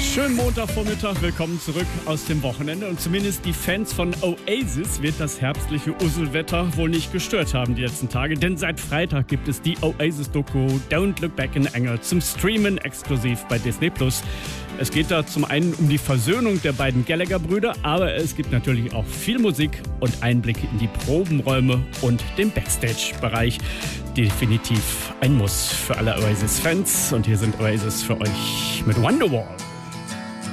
Schönen Montagvormittag, willkommen zurück aus dem Wochenende. Und zumindest die Fans von Oasis wird das herbstliche Uselwetter wohl nicht gestört haben die letzten Tage. Denn seit Freitag gibt es die Oasis-Doku Don't Look Back in Anger zum Streamen exklusiv bei Disney+. Es geht da zum einen um die Versöhnung der beiden Gallagher-Brüder, aber es gibt natürlich auch viel Musik und Einblicke in die Probenräume und den Backstage-Bereich. Definitiv ein Muss für alle Oasis-Fans. Und hier sind Oasis für euch mit Wonderwall.